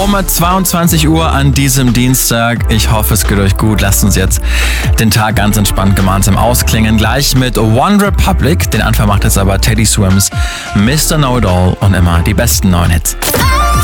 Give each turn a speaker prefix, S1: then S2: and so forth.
S1: um 22 Uhr an diesem Dienstag. Ich hoffe, es geht euch gut. Lasst uns jetzt den Tag ganz entspannt gemeinsam ausklingen. Gleich mit One Republic. Den Anfang macht jetzt aber Teddy Swims, Mr. Know It All und immer die besten neuen Hits.